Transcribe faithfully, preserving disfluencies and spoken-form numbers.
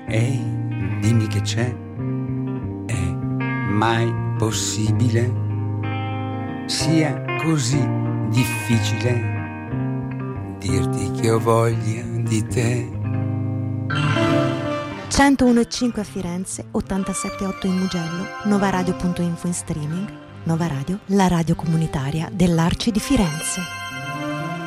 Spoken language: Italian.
Ehi, dimmi che c'è. È mai possibile sia così difficile dirti che ho voglia di te? centouno e cinque a Firenze, ottantasette virgola otto in Mugello, novaradio punto info in streaming. Nova Radio, la radio comunitaria dell'Arci di Firenze.